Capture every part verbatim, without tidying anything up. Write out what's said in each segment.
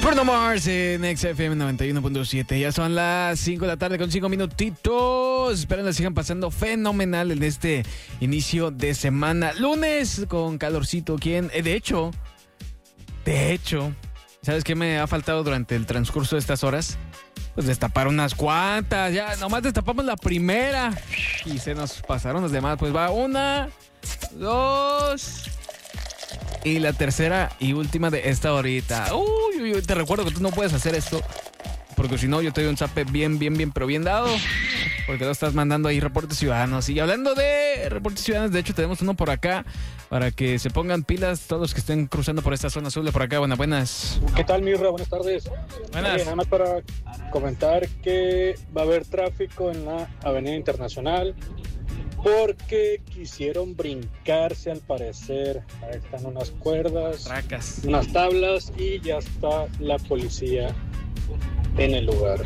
Bruno Mars en X F M noventa y uno punto siete. Ya son las cinco de la tarde con cinco minutitos. Espero que sigan pasando fenomenal en este inicio de semana. Lunes con calorcito. ¿Quién? Eh, de hecho, de hecho, ¿sabes qué me ha faltado durante el transcurso de estas horas? Pues destapar unas cuantas. Ya, nomás destapamos la primera y se nos pasaron las demás. Pues va una, dos... y la tercera y última de esta horita. Uy, uy, uy, te recuerdo que tú no puedes hacer esto, porque si no yo te doy un zape bien, bien, bien, pero bien dado, porque lo estás mandando ahí reportes ciudadanos. Y hablando de reportes ciudadanos, de hecho tenemos uno por acá, para que se pongan pilas todos los que estén cruzando por esta zona azul de por acá. Buenas, buenas. ¿Qué tal, Mirra? Buenas tardes. Buenas. Oye, nada más para comentar que va a haber tráfico en la Avenida Internacional, porque quisieron brincarse, al parecer. Ahí están unas cuerdas, Tracas. unas tablas, y ya está la policía en el lugar.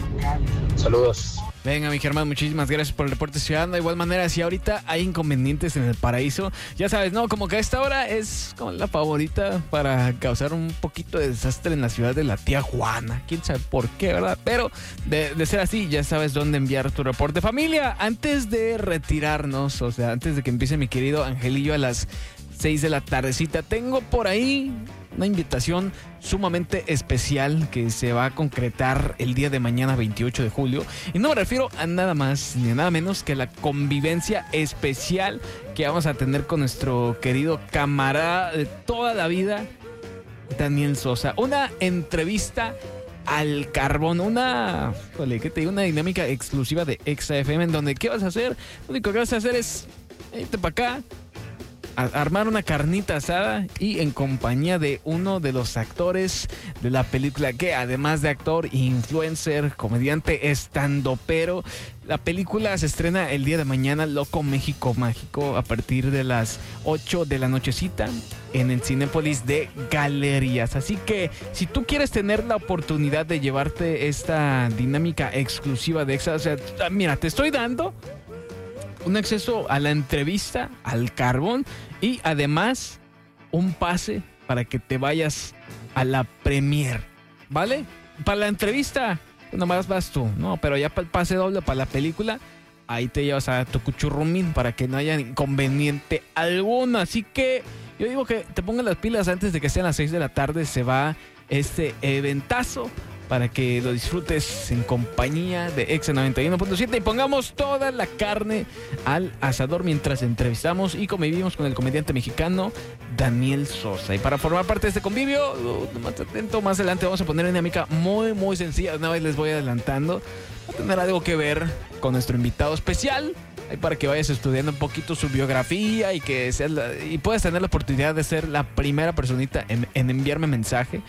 Saludos. Venga, mi Germán, muchísimas gracias por el reporte ciudadano. De igual manera, si ahorita hay inconvenientes en el paraíso, ya sabes, ¿no? Como que a esta hora es como la favorita para causar un poquito de desastre en la ciudad de la tía Juana. Quién sabe por qué, ¿verdad? Pero de, de ser así, ya sabes dónde enviar tu reporte. Familia, antes de retirarnos, o sea, antes de que empiece mi querido Angelillo a las seis de la tardecita, tengo por ahí una invitación sumamente especial que se va a concretar el día de mañana, veintiocho de julio. Y no me refiero a nada más ni a nada menos que la convivencia especial que vamos a tener con nuestro querido camarada de toda la vida, Daniel Sosa. Una entrevista al carbón, una, ¿qué te digo? Una dinámica exclusiva de X F M, en donde ¿qué vas a hacer? Lo único que vas a hacer es irte para acá, a armar una carnita asada y en compañía de uno de los actores de la película, que además de actor, influencer, comediante, estandopero. La película se estrena el día de mañana, Loco México Mágico, a partir de las ocho de la nochecita en el Cinépolis de Galerías. Así que si tú quieres tener la oportunidad de llevarte esta dinámica exclusiva de Exa, o sea, mira, te estoy dando un acceso a la entrevista al carbón y además un pase para que te vayas a la premier, ¿vale? Para la entrevista nomás vas tú, ¿no? Pero ya para el pase doble para la película, ahí te llevas a tu cuchurrumín para que no haya inconveniente alguno. Así que yo digo que te pongas las pilas antes de que sean las seis de la tarde. Se va este eventazo para que lo disfrutes en compañía de Exa noventa y uno punto siete y pongamos toda la carne al asador mientras entrevistamos y convivimos con el comediante mexicano Daniel Sosa. Y para formar parte de este convivio, uh, más atento, más adelante vamos a poner una dinámica muy, muy sencilla. Una vez les voy adelantando, va a tener algo que ver con nuestro invitado especial, ahí para que vayas estudiando un poquito su biografía y que seas la, y puedas tener la oportunidad de ser la primera personita en, en enviarme mensaje.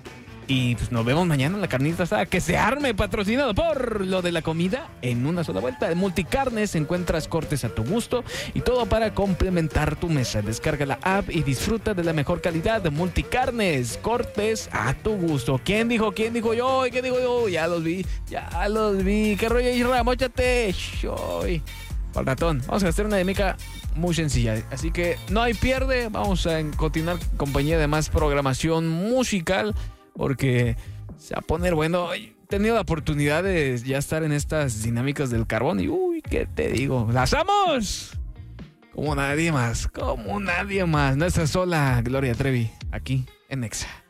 Y pues nos vemos mañana en la carnita asada que se arme, patrocinado por lo de la comida en una sola vuelta. En Multicarnes encuentras cortes a tu gusto y todo para complementar tu mesa. Descarga la app y disfruta de la mejor calidad de Multicarnes. Cortes a tu gusto. ¿Quién dijo? ¿Quién dijo yo? ¿Quién dijo yo? Ya los vi, ya los vi. ¿Qué rollo, Isra? Móchate. Shoy. Al ratón. Vamos a hacer una dinámica muy sencilla. Así que no hay pierde. Vamos a continuar en compañía de más programación musical, porque se va a poner bueno. He tenido la oportunidad de ya estar en estas dinámicas del carbón y uy, ¿qué te digo? ¡Las amos! Como nadie más, como nadie más. Nuestra sola Gloria Trevi, aquí en Exa.